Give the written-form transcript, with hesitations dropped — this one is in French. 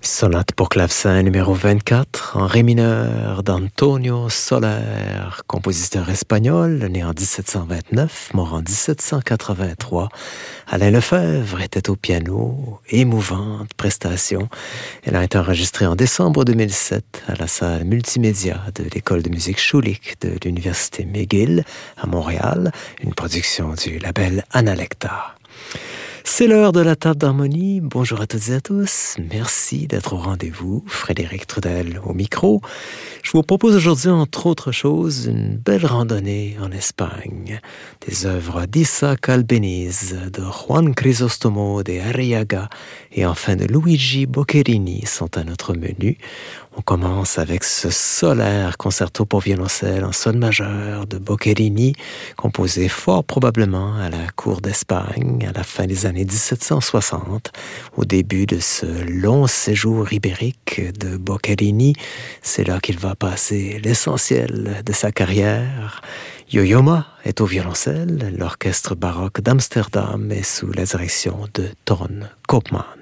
Sonate pour clavecin numéro 24, en ré mineur d'Antonio Soler, compositeur espagnol, né en 1729, mort en 1783. Alain Lefebvre était au piano, émouvante prestation. Elle a été enregistrée en décembre 2007 à la salle multimédia de l'école de musique Schulich de l'université McGill à Montréal, une production du label Analecta. C'est l'heure de la table d'harmonie. Bonjour à toutes et à tous. Merci d'être au rendez-vous. Frédéric Trudel au micro. Je vous propose aujourd'hui, entre autres choses, une belle randonnée en Espagne. Des œuvres d'Isaac Albéniz, de Juan Crisóstomo de Arriaga et enfin de Luigi Boccherini sont à notre menu. On commence avec ce solaire concerto pour violoncelle en sol majeur de Boccherini, composé fort probablement à la cour d'Espagne à la fin des années 1760. Au début de ce long séjour ibérique de Boccherini, c'est là qu'il va passer l'essentiel de sa carrière. Yo-Yo Ma est au violoncelle, l'orchestre baroque d'Amsterdam est sous la direction de Ton Koopman.